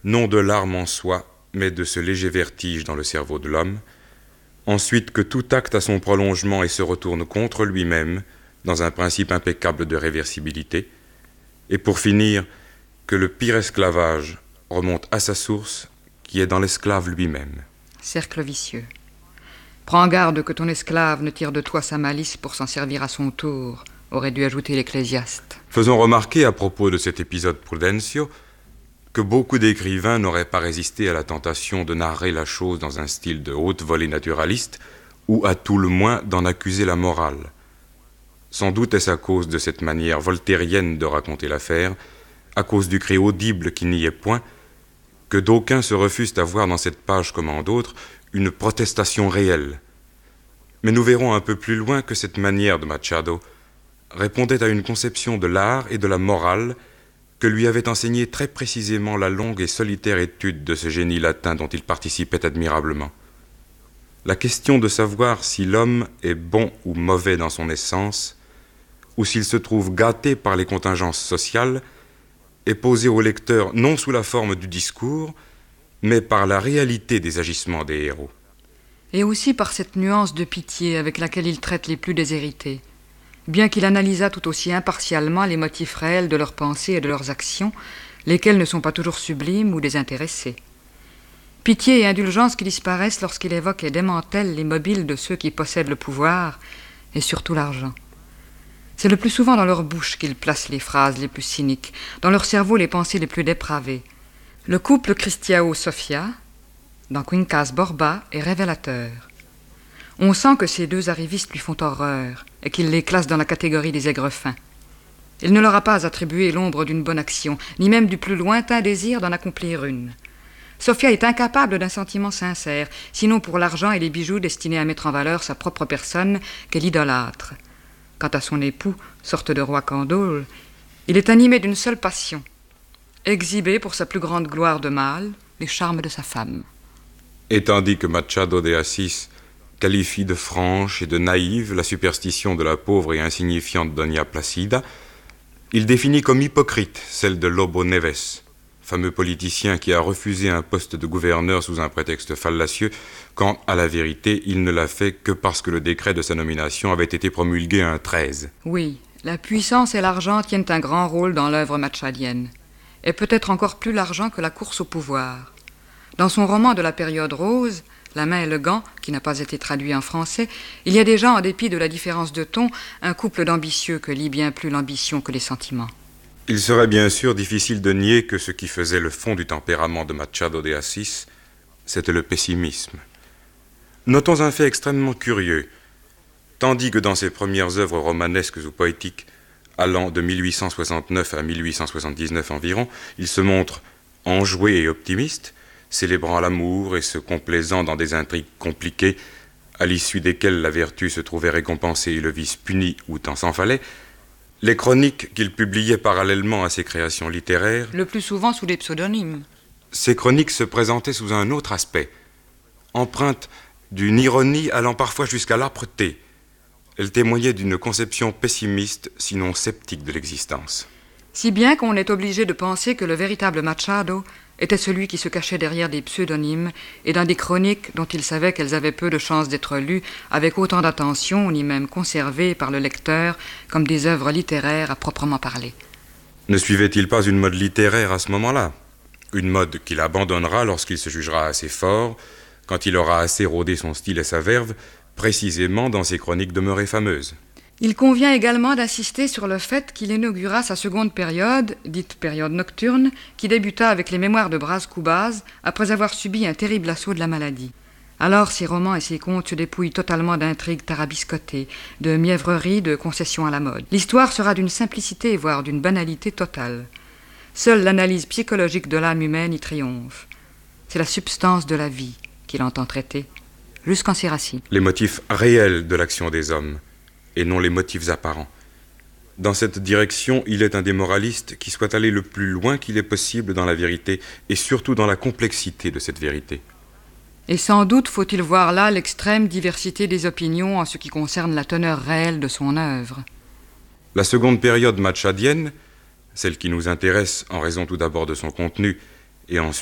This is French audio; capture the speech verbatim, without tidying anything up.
non de l'arme en soi, mais de ce léger vertige dans le cerveau de l'homme, ensuite que tout acte a son prolongement et se retourne contre lui-même, dans un principe impeccable de réversibilité, et pour finir, que le pire esclavage remonte à sa source, qui est dans l'esclave lui-même. Cercle vicieux. Prends garde que ton esclave ne tire de toi sa malice pour s'en servir à son tour, aurait dû ajouter l'Ecclésiaste. Faisons remarquer à propos de cet épisode Prudencio que beaucoup d'écrivains n'auraient pas résisté à la tentation de narrer la chose dans un style de haute volée naturaliste, ou à tout le moins d'en accuser la morale. Sans doute est-ce à cause de cette manière voltairienne de raconter l'affaire, à cause du cri audible qui n'y est point, que d'aucuns se refusent à voir dans cette page comme en d'autres une protestation réelle. Mais nous verrons un peu plus loin que cette manière de Machado répondait à une conception de l'art et de la morale que lui avait enseigné très précisément la longue et solitaire étude de ce génie latin dont il participait admirablement. La question de savoir si l'homme est bon ou mauvais dans son essence, ou s'il se trouve gâté par les contingences sociales, est posée au lecteur non sous la forme du discours, mais par la réalité des agissements des héros. Et aussi par cette nuance de pitié avec laquelle il traite les plus déshérités. Bien qu'il analysât tout aussi impartialement les motifs réels de leurs pensées et de leurs actions, lesquels ne sont pas toujours sublimes ou désintéressés. Pitié et indulgence qui disparaissent lorsqu'il évoque et démantèle les mobiles de ceux qui possèdent le pouvoir et surtout l'argent. C'est le plus souvent dans leur bouche qu'il place les phrases les plus cyniques, dans leur cerveau les pensées les plus dépravées. Le couple Cristiao-Sofia, dans Quincas Borba, est révélateur. On sent que ces deux arrivistes lui font horreur et qu'il les classe dans la catégorie des aigrefins. Il ne leur a pas attribué l'ombre d'une bonne action, ni même du plus lointain désir d'en accomplir une. Sofia est incapable d'un sentiment sincère, sinon pour l'argent et les bijoux destinés à mettre en valeur sa propre personne qu'elle idolâtre. Quant à son époux, sorte de roi Candole, il est animé d'une seule passion, exhiber pour sa plus grande gloire de mâle les charmes de sa femme. Et tandis que Machado de Assis qualifie de franche et de naïve la superstition de la pauvre et insignifiante Doña Placida, il définit comme hypocrite celle de Lobo Neves, fameux politicien qui a refusé un poste de gouverneur sous un prétexte fallacieux, quand, à la vérité, il ne l'a fait que parce que le décret de sa nomination avait été promulgué un treize. Oui, la puissance et l'argent tiennent un grand rôle dans l'œuvre machadienne, et peut-être encore plus l'argent que la course au pouvoir. Dans son roman de la période rose, La main et le gant, qui n'a pas été traduit en français, il y a déjà, en dépit de la différence de ton, un couple d'ambitieux que lie bien plus l'ambition que les sentiments. Il serait bien sûr difficile de nier que ce qui faisait le fond du tempérament de Machado de Assis, c'était le pessimisme. Notons un fait extrêmement curieux. Tandis que dans ses premières œuvres romanesques ou poétiques, allant de mille huit cent soixante-neuf à mille huit cent soixante-dix-neuf environ, il se montre enjoué et optimiste, célébrant l'amour et se complaisant dans des intrigues compliquées, à l'issue desquelles la vertu se trouvait récompensée et le vice puni où tant s'en fallait, les chroniques qu'il publiait parallèlement à ses créations littéraires, le plus souvent sous des pseudonymes. Ces chroniques se présentaient sous un autre aspect, empreintes d'une ironie allant parfois jusqu'à l'âpreté. Elles témoignaient d'une conception pessimiste, sinon sceptique de l'existence. Si bien qu'on est obligé de penser que le véritable Machado était celui qui se cachait derrière des pseudonymes et dans des chroniques dont il savait qu'elles avaient peu de chances d'être lues avec autant d'attention, ni même conservées par le lecteur comme des œuvres littéraires à proprement parler. Ne suivait-il pas une mode littéraire à ce moment-là ? Une mode qu'il abandonnera lorsqu'il se jugera assez fort, quand il aura assez rodé son style et sa verve, précisément dans ses chroniques demeurées fameuses. Il convient également d'insister sur le fait qu'il inaugura sa seconde période, dite période nocturne, qui débuta avec les mémoires de Braz Cubas, après avoir subi un terrible assaut de la maladie. Alors ses romans et ses contes se dépouillent totalement d'intrigues tarabiscotées, de mièvreries, de concessions à la mode. L'histoire sera d'une simplicité, voire d'une banalité totale. Seule l'analyse psychologique de l'âme humaine y triomphe. C'est la substance de la vie qu'il entend traiter, jusqu'en ses racines. Les motifs réels de l'action des hommes, et non les motifs apparents. Dans cette direction, il est un des moralistes qui soit allé le plus loin qu'il est possible dans la vérité, et surtout dans la complexité de cette vérité. Et sans doute faut-il voir là l'extrême diversité des opinions en ce qui concerne la teneur réelle de son œuvre. La seconde période machadienne, celle qui nous intéresse en raison tout d'abord de son contenu, et ensuite